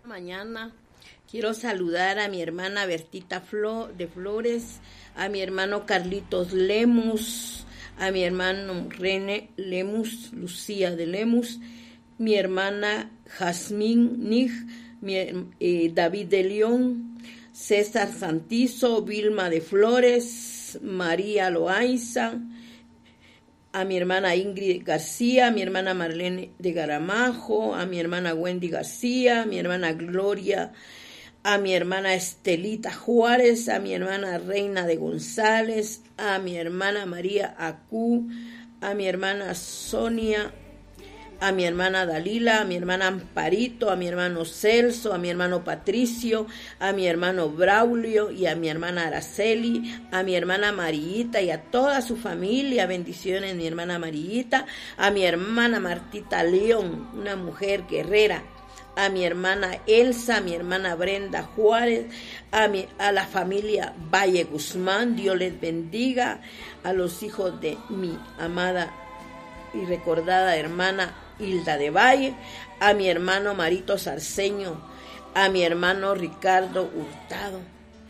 Mañana quiero saludar a mi hermana Bertita de Flores, a mi hermano Carlitos Lemus, a mi hermano René Lemus, Lucía de Lemus, mi hermana Jazmín Nig, David de León, César Santizo, Vilma de Flores, María Loaiza, a mi hermana Ingrid García, a mi hermana Marlene de Garamajo, a mi hermana Wendy García, a mi hermana Gloria, a mi hermana Estelita Juárez, a mi hermana Reina de González, a mi hermana María Acú, a mi hermana Sonia, a mi hermana Dalila, a mi hermana Amparito, a mi hermano Celso, a mi hermano Patricio, a mi hermano Braulio y a mi hermana Araceli, a mi hermana Marillita y a toda su familia. Bendiciones, mi hermana Marillita, a mi hermana Martita León, una mujer guerrera, a mi hermana Elsa, a mi hermana Brenda Juárez, a la familia Valle Guzmán, Dios les bendiga, a los hijos de mi amada y recordada hermana Hilda de Valle, a mi hermano Marito Sarceño, a mi hermano Ricardo Hurtado,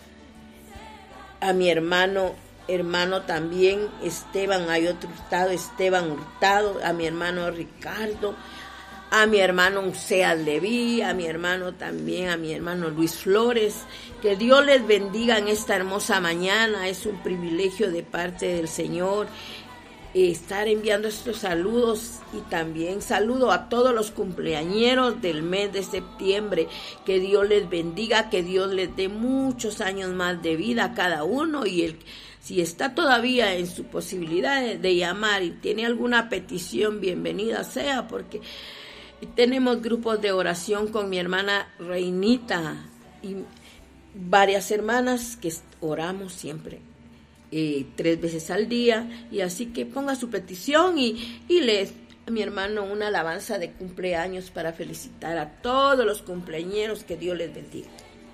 a mi hermano también Esteban, hay otro Hurtado, Esteban Hurtado, a mi hermano Ricardo, a mi hermano Useas Leví, a mi hermano también, a mi hermano Luis Flores. Que Dios les bendiga en esta hermosa mañana. Es un privilegio de parte del Señor estar enviando estos saludos, y también saludo a todos los cumpleañeros del mes de septiembre. Que Dios les bendiga, que Dios les dé muchos años más de vida a cada uno, y si está todavía en su posibilidad de llamar y tiene alguna petición, bienvenida sea, porque tenemos grupos de oración con mi hermana Reinita y varias hermanas que oramos siempre 3 veces al día, y así que ponga su petición y le a mi hermano una alabanza de cumpleaños para felicitar a todos los cumpleañeros. Que Dios les bendiga,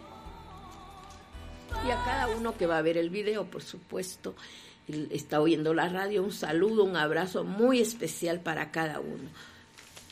y a cada uno que va a ver el video, por supuesto, está oyendo la radio, un saludo, un abrazo muy especial para cada uno.